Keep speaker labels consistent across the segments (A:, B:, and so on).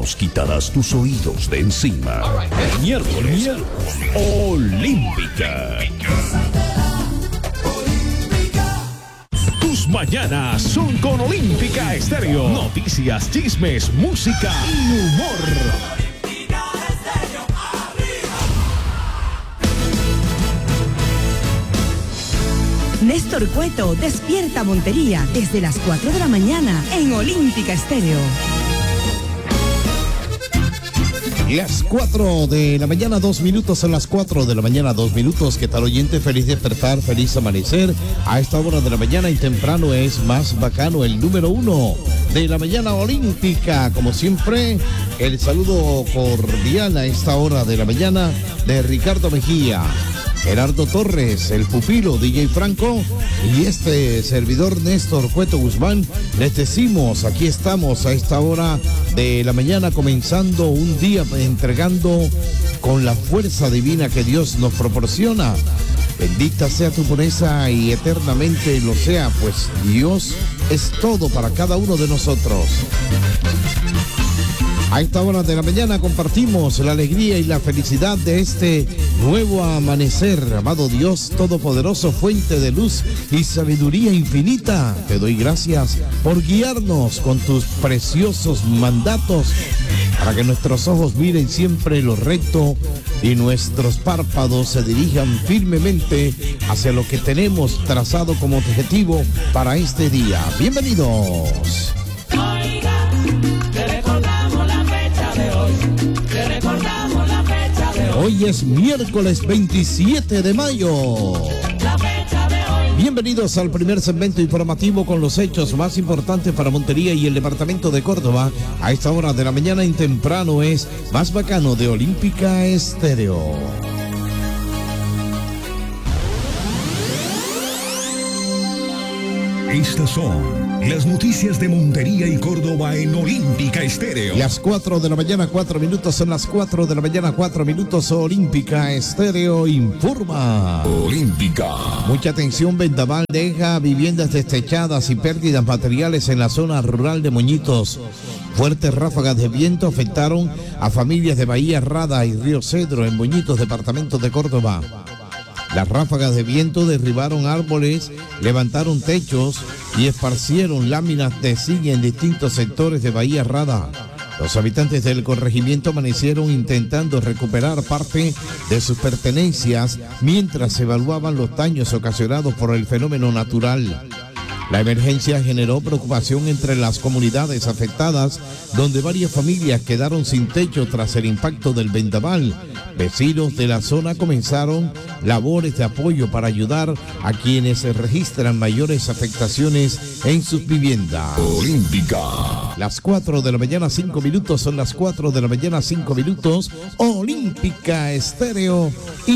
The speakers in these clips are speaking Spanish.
A: nos quitarás tus oídos de encima. Miércoles Olímpica. Tus mañanas son con Olímpica Estéreo. Noticias, chismes, música y humor.
B: Néstor Cueto despierta Montería desde las 4 de la mañana en Olímpica Estéreo.
C: Las 4 de la mañana, 2 minutos, son las 4 de la mañana, 2 minutos. ¿Qué tal, oyente? Feliz despertar, feliz amanecer. A esta hora de la mañana y temprano es más bacano, el número 1 de la mañana olímpica. Como siempre, el saludo cordial a esta hora de la mañana de Ricardo Mejía, Gerardo Torres, el pupilo DJ Franco y este servidor Néstor Cueto Guzmán. Les decimos, aquí estamos a esta hora de la mañana comenzando un día entregando con la fuerza divina que Dios nos proporciona. Bendita sea tu pureza y eternamente lo sea, pues Dios es todo para cada uno de nosotros. A esta hora de la mañana compartimos la alegría y la felicidad de este nuevo amanecer. Amado Dios Todopoderoso, fuente de luz y sabiduría infinita, te doy gracias por guiarnos con tus preciosos mandatos, para que nuestros ojos miren siempre lo recto y nuestros párpados se dirijan firmemente hacia lo que tenemos trazado como objetivo para este día. Bienvenidos. Hoy es miércoles 27 de mayo. Bienvenidos al primer segmento informativo con los hechos más importantes para Montería y el departamento de Córdoba. A esta hora de la mañana en temprano es más bacano de Olímpica Estéreo.
A: Estas son las noticias de Montería y Córdoba en Olímpica Estéreo.
C: Las 4 de la mañana, 4 minutos, son las 4 de la mañana, 4 minutos. Olímpica Estéreo informa.
A: Olímpica.
C: Mucha atención, vendaval deja viviendas destechadas y pérdidas materiales en la zona rural de Moñitos. Fuertes ráfagas de viento afectaron a familias de Bahía Rada y Río Cedro en Moñitos, departamento de Córdoba. Las ráfagas de viento derribaron árboles, levantaron techos y esparcieron láminas de zinc en distintos sectores de Bahía Rada. Los habitantes del corregimiento amanecieron intentando recuperar parte de sus pertenencias mientras evaluaban los daños ocasionados por el fenómeno natural. La emergencia generó preocupación entre las comunidades afectadas, donde varias familias quedaron sin techo tras el impacto del vendaval. Vecinos de la zona comenzaron labores de apoyo para ayudar a quienes registran mayores afectaciones en sus viviendas.
A: Olímpica.
C: Las 4 de la mañana, 5 minutos, son las 4 de la mañana, 5 minutos. Olímpica Estéreo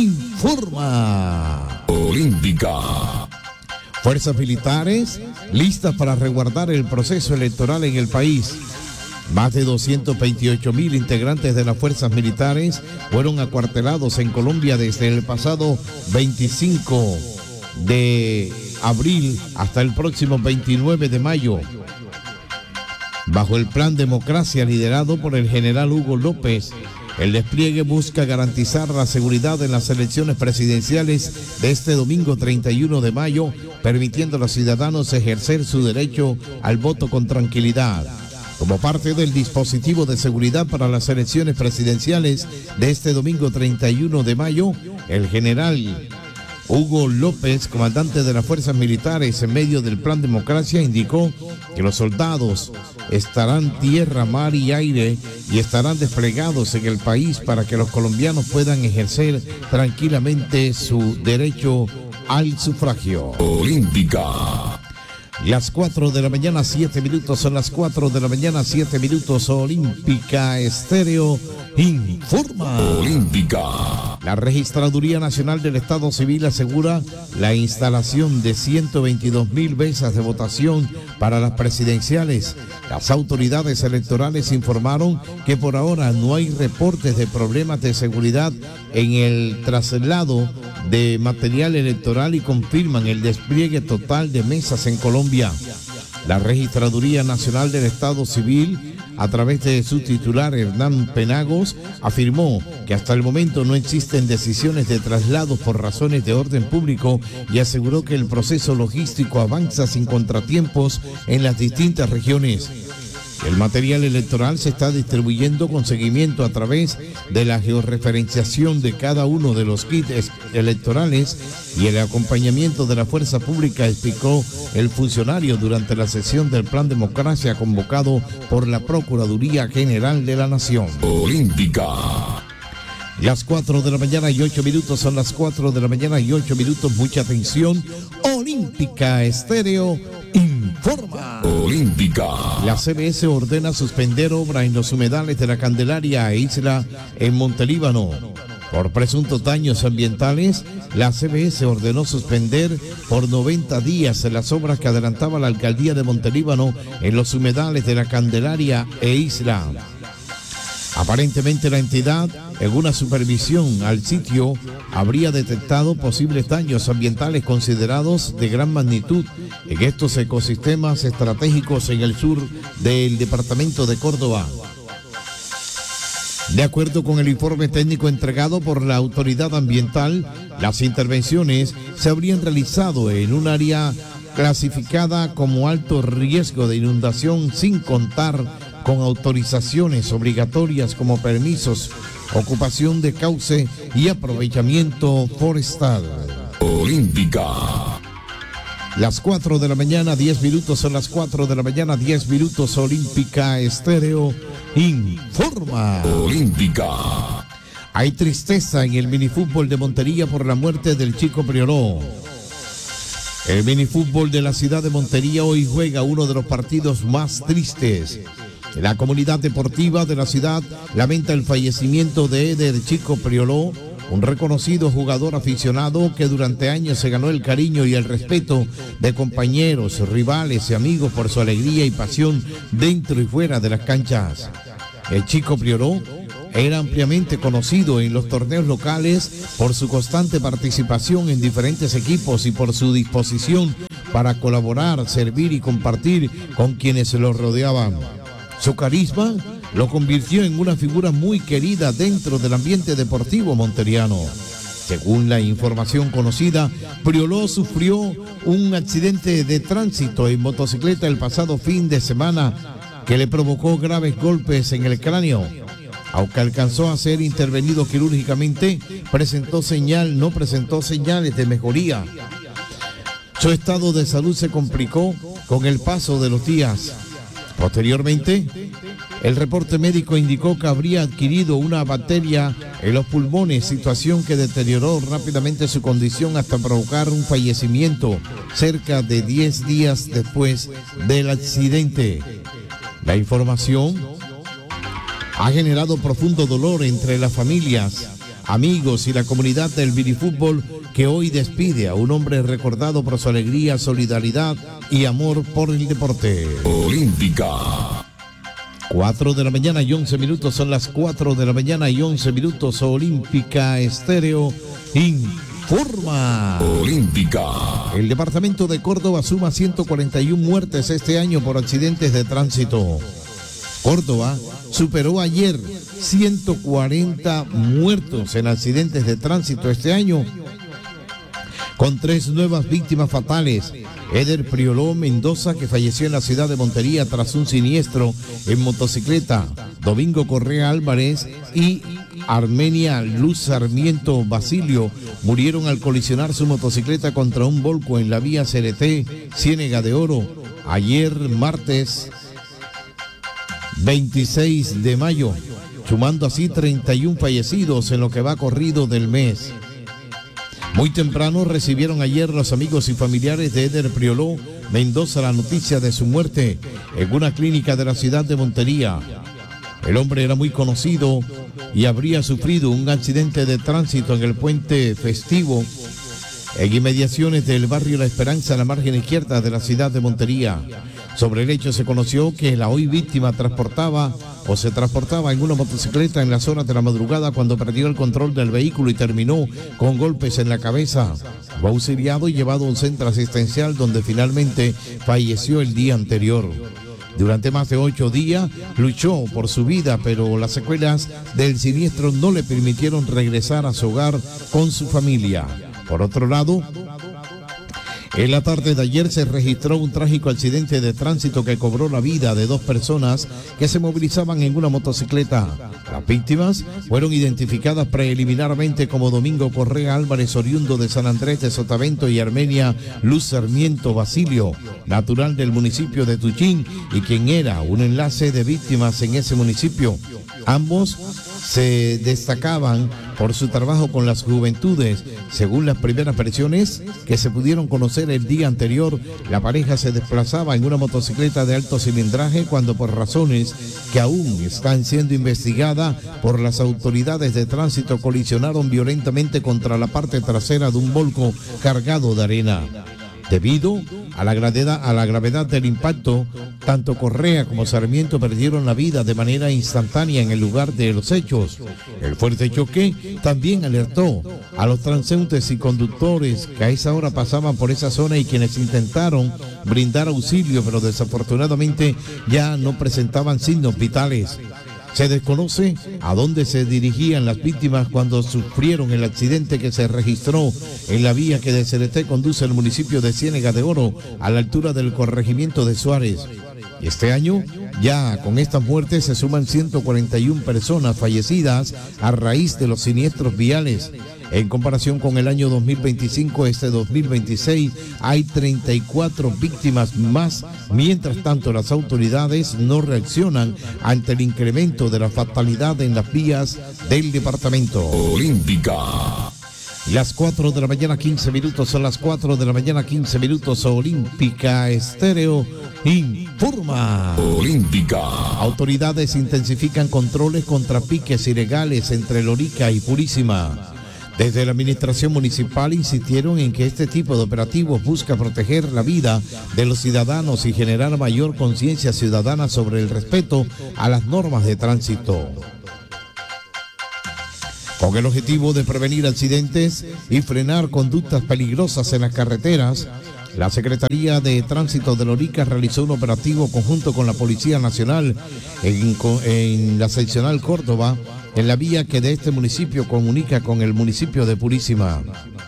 C: informa.
A: Olímpica.
C: Fuerzas militares listas para resguardar el proceso electoral en el país. Más de 228,000 integrantes de las fuerzas militares fueron acuartelados en Colombia desde el pasado 25 de abril hasta el próximo 29 de mayo. Bajo el plan Democracia liderado por el general Hugo López, el despliegue busca garantizar la seguridad en las elecciones presidenciales de este domingo 31 de mayo, permitiendo a los ciudadanos ejercer su derecho al voto con tranquilidad. Como parte del dispositivo de seguridad para las elecciones presidenciales de este domingo 31 de mayo, el general Hugo López, comandante de las fuerzas militares, en medio del plan Democracia, indicó que los soldados estarán tierra, mar y aire y estarán desplegados en el país para que los colombianos puedan ejercer tranquilamente su derecho al sufragio.
A: Olímpica.
C: Las 4 de la mañana, 7 minutos, son las 4 de la mañana, 7 minutos. Olímpica Estéreo informa.
A: Olímpica.
C: La Registraduría Nacional del Estado Civil asegura la instalación de 122,000 mesas de votación para las presidenciales. Las autoridades electorales informaron que por ahora no hay reportes de problemas de seguridad en el traslado de material electoral y confirman el despliegue total de mesas en Colombia. La Registraduría Nacional del Estado Civil, a través de su titular Hernán Penagos, afirmó que hasta el momento no existen decisiones de traslados por razones de orden público y aseguró que el proceso logístico avanza sin contratiempos en las distintas regiones. El material electoral se está distribuyendo con seguimiento a través de la georreferenciación de cada uno de los kits electorales y el acompañamiento de la fuerza pública, explicó el funcionario durante la sesión del Plan Democracia convocado por la Procuraduría General de la Nación.
A: Olímpica.
C: Las 4 de la mañana y 8 minutos, son las 4 de la mañana y 8 minutos, mucha atención. Olímpica Estéreo informa.
A: Olímpica.
C: La CBS ordena suspender obra en los humedales de la Candelaria e Isla en Montelíbano. Por presuntos daños ambientales, la CBS ordenó suspender por 90 días las obras que adelantaba la alcaldía de Montelíbano en los humedales de la Candelaria e Isla. Aparentemente la entidad, en una supervisión al sitio, habría detectado posibles daños ambientales considerados de gran magnitud en estos ecosistemas estratégicos en el sur del departamento de Córdoba. De acuerdo con el informe técnico entregado por la autoridad ambiental, las intervenciones se habrían realizado en un área clasificada como alto riesgo de inundación, sin contar con autorizaciones obligatorias como permisos, ocupación de cauce y aprovechamiento forestal.
A: Olímpica.
C: Las 4 de la mañana, 10 minutos, son las 4 de la mañana, 10 minutos. Olímpica Estéreo informa.
A: Olímpica.
C: Hay tristeza en el minifútbol de Montería por la muerte del Chico Prioló. El minifútbol de la ciudad de Montería hoy juega uno de los partidos más tristes. La comunidad deportiva de la ciudad lamenta el fallecimiento de Eder Chico Prioló, un reconocido jugador aficionado que durante años se ganó el cariño y el respeto de compañeros, rivales y amigos por su alegría y pasión dentro y fuera de las canchas. El Chico Prioló era ampliamente conocido en los torneos locales por su constante participación en diferentes equipos y por su disposición para colaborar, servir y compartir con quienes lo rodeaban. Su carisma lo convirtió en una figura muy querida dentro del ambiente deportivo monteriano. Según la información conocida, Prioló sufrió un accidente de tránsito en motocicleta el pasado fin de semana que le provocó graves golpes en el cráneo. Aunque alcanzó a ser intervenido quirúrgicamente, no presentó señales de mejoría. Su estado de salud se complicó con el paso de los días. Posteriormente, el reporte médico indicó que habría adquirido una bacteria en los pulmones, situación que deterioró rápidamente su condición hasta provocar un fallecimiento cerca de 10 días después del accidente. La información ha generado profundo dolor entre las familias, amigos y la comunidad del minifútbol, que hoy despide a un hombre recordado por su alegría, solidaridad y amor por el deporte.
A: Olímpica.
C: 4 de la mañana y 11 minutos, son las 4 de la mañana y 11 minutos. Olímpica Estéreo informa.
A: Olímpica.
C: El departamento de Córdoba suma 141 muertes este año por accidentes de tránsito. Córdoba superó ayer 140 muertos en accidentes de tránsito este año, con 3 nuevas víctimas fatales. Eder Prioló Mendoza, que falleció en la ciudad de Montería tras un siniestro en motocicleta. Domingo Correa Álvarez y Armenia Luz Sarmiento Basilio murieron al colisionar su motocicleta contra un volco en la vía CRT Ciénega de Oro ayer martes 26 de mayo, sumando así 31 fallecidos en lo que va corrido del mes. Muy temprano recibieron ayer los amigos y familiares de Eder Prioló Mendoza la noticia de su muerte en una clínica de la ciudad de Montería. El hombre era muy conocido y habría sufrido un accidente de tránsito en el puente festivo en inmediaciones del barrio La Esperanza, en la margen izquierda de la ciudad de Montería. Sobre el hecho se conoció que la hoy víctima transportaba o se transportaba en una motocicleta en las horas de la madrugada cuando perdió el control del vehículo y terminó con golpes en la cabeza. Fue auxiliado y llevado a un centro asistencial donde finalmente falleció el día anterior. Durante más de 8 días luchó por su vida, pero las secuelas del siniestro no le permitieron regresar a su hogar con su familia. Por otro lado, en la tarde de ayer se registró un trágico accidente de tránsito que cobró la vida de 2 personas que se movilizaban en una motocicleta. Las víctimas fueron identificadas preliminarmente como Domingo Correa Álvarez, oriundo de San Andrés de Sotavento, y Armenia Luz Sarmiento Basilio, natural del municipio de Tuchín y quien era un enlace de víctimas en ese municipio. Ambos se destacaban por su trabajo con las juventudes. Según las primeras versiones que se pudieron conocer el día anterior, la pareja se desplazaba en una motocicleta de alto cilindraje cuando, por razones que aún están siendo investigadas por las autoridades de tránsito, colisionaron violentamente contra la parte trasera de un volco cargado de arena. Debido a la gravedad del impacto, tanto Correa como Sarmiento perdieron la vida de manera instantánea en el lugar de los hechos. El fuerte choque también alertó a los transeúntes y conductores que a esa hora pasaban por esa zona y quienes intentaron brindar auxilio, pero desafortunadamente ya no presentaban signos vitales. Se desconoce a dónde se dirigían las víctimas cuando sufrieron el accidente que se registró en la vía que de Cereté conduce al municipio de Ciénega de Oro, a la altura del corregimiento de Suárez. Este año, ya con estas muertes se suman 141 personas fallecidas a raíz de los siniestros viales. En comparación con el año 2025, este 2026 hay 34 víctimas más. Mientras tanto, las autoridades no reaccionan ante el incremento de la fatalidad en las vías del departamento.
A: Olímpica.
C: Las 4 de la mañana 15 minutos, son las 4 de la mañana 15 minutos. Olímpica Estéreo informa.
A: Olímpica.
C: Autoridades intensifican controles contra piques ilegales entre Lorica y Purísima. Desde la administración municipal insistieron en que este tipo de operativos busca proteger la vida de los ciudadanos y generar mayor conciencia ciudadana sobre el respeto a las normas de tránsito. Con el objetivo de prevenir accidentes y frenar conductas peligrosas en las carreteras, la Secretaría de Tránsito de Lorica realizó un operativo conjunto con la Policía Nacional en la seccional Córdoba, en la vía que de este municipio comunica con el municipio de Purísima.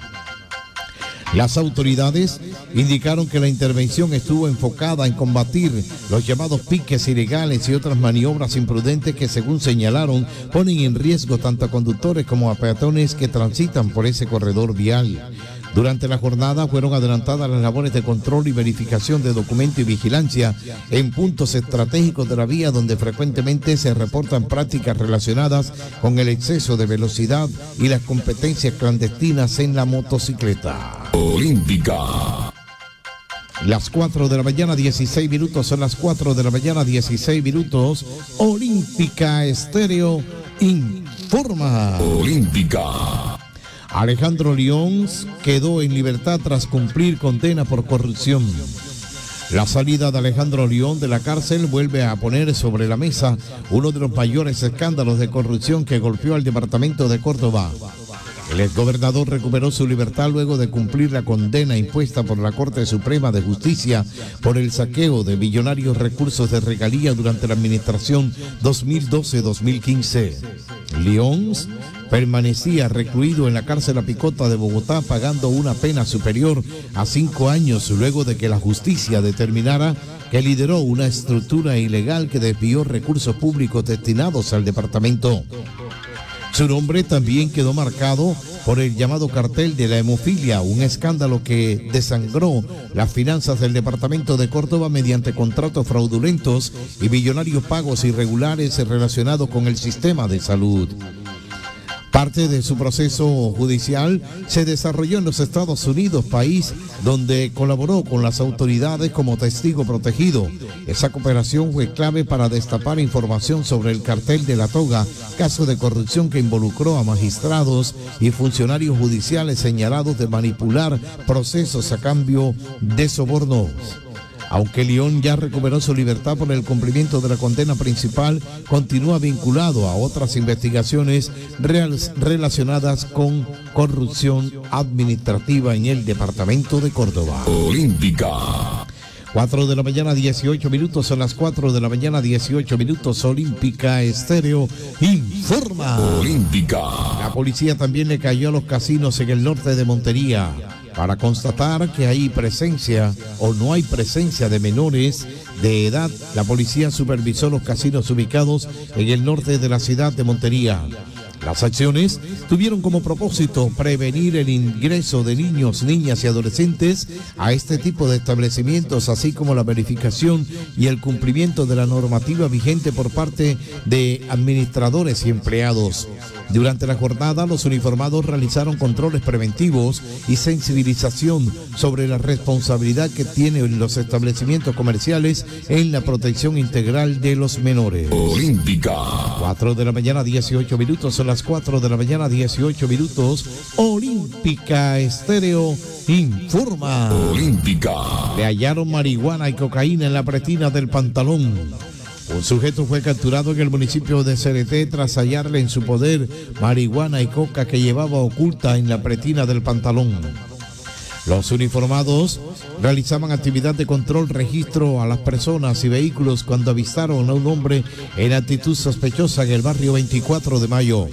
C: Las autoridades indicaron que la intervención estuvo enfocada en combatir los llamados piques ilegales y otras maniobras imprudentes que, según señalaron, ponen en riesgo tanto a conductores como a peatones que transitan por ese corredor vial. Durante la jornada fueron adelantadas las labores de control y verificación de documento y vigilancia en puntos estratégicos de la vía donde frecuentemente se reportan prácticas relacionadas con el exceso de velocidad y las competencias clandestinas en la motocicleta.
A: Olímpica.
C: Las 4 de la mañana 16 minutos, son las 4 de la mañana 16 minutos. Olímpica Estéreo informa.
A: Olímpica.
C: Alejandro León quedó en libertad tras cumplir condena por corrupción. La salida de Alejandro León de la cárcel vuelve a poner sobre la mesa uno de los mayores escándalos de corrupción que golpeó al departamento de Córdoba. El exgobernador recuperó su libertad luego de cumplir la condena impuesta por la Corte Suprema de Justicia por el saqueo de millonarios recursos de regalía durante la administración 2012-2015. León permanecía recluido en la cárcel La Picota de Bogotá pagando una pena superior a 5 años luego de que la justicia determinara que lideró una estructura ilegal que desvió recursos públicos destinados al departamento. Su nombre también quedó marcado por el llamado cartel de la hemofilia, un escándalo que desangró las finanzas del departamento de Córdoba mediante contratos fraudulentos y millonarios pagos irregulares relacionados con el sistema de salud. Parte de su proceso judicial se desarrolló en los Estados Unidos, país donde colaboró con las autoridades como testigo protegido. Esa cooperación fue clave para destapar información sobre el cartel de La Toga, caso de corrupción que involucró a magistrados y funcionarios judiciales señalados de manipular procesos a cambio de sobornos. Aunque León ya recuperó su libertad por el cumplimiento de la condena principal, continúa vinculado a otras investigaciones relacionadas con corrupción administrativa en el departamento de Córdoba.
A: Olímpica.
C: 4 de la mañana, 18 minutos, son las 4 de la mañana, 18 minutos, Olímpica Estéreo informa.
A: Olímpica.
C: La policía también le cayó a los casinos en el norte de Montería para constatar que hay presencia o no hay presencia de menores de edad. La policía supervisó los casinos ubicados en el norte de la ciudad de Montería. Las acciones tuvieron como propósito prevenir el ingreso de niños, niñas y adolescentes a este tipo de establecimientos, así como la verificación y el cumplimiento de la normativa vigente por parte de administradores y empleados. Durante la jornada, los uniformados realizaron controles preventivos y sensibilización sobre la responsabilidad que tienen los establecimientos comerciales en la protección integral de los menores.
A: Olímpica.
C: 4 de la mañana, 18 minutos, son las 4 de la mañana, 18 minutos. Olímpica Estéreo informa.
A: Olímpica.
C: Le hallaron marihuana y cocaína en la pretina del pantalón. Un sujeto fue capturado en el municipio de Cereté tras hallarle en su poder marihuana y coca que llevaba oculta en la pretina del pantalón. Los uniformados realizaban actividad de control, registro a las personas y vehículos cuando avistaron a un hombre en actitud sospechosa en el barrio 24 de Mayo.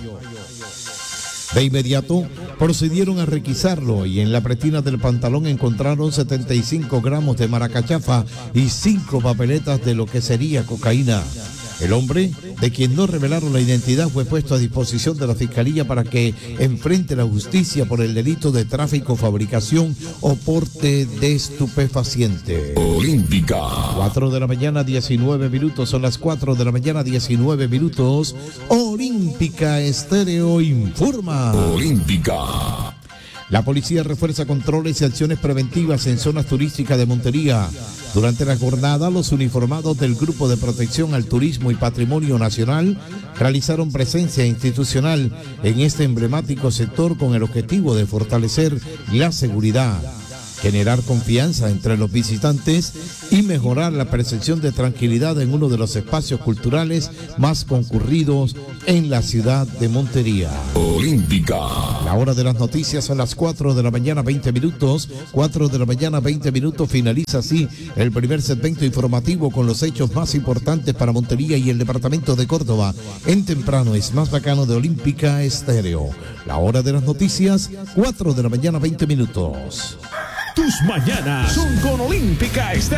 C: De inmediato procedieron a requisarlo y en la pretina del pantalón encontraron 75 gramos de maracachafa y 5 papeletas de lo que sería cocaína. El hombre, de quien no revelaron la identidad, fue puesto a disposición de la Fiscalía para que enfrente la justicia por el delito de tráfico, fabricación o porte de estupefaciente.
A: Olímpica.
C: 4 de la mañana, 19 minutos, son las 4 de la mañana, 19 minutos. Olímpica Estéreo informa.
A: Olímpica.
C: La policía refuerza controles y acciones preventivas en zonas turísticas de Montería. Durante la jornada, los uniformados del Grupo de Protección al Turismo y Patrimonio Nacional realizaron presencia institucional en este emblemático sector con el objetivo de fortalecer la seguridad, generar confianza entre los visitantes y mejorar la percepción de tranquilidad en uno de los espacios culturales más concurridos en la ciudad de Montería.
A: Olímpica.
C: La hora de las noticias son las 4 de la mañana, 20 minutos. 4 de la mañana, 20 minutos. Finaliza así el primer segmento informativo con los hechos más importantes para Montería y el departamento de Córdoba. En temprano es más bacano de Olímpica Estéreo. La hora de las noticias, 4 de la mañana, 20 minutos.
A: Tus mañanas son con Olímpica Estéreo.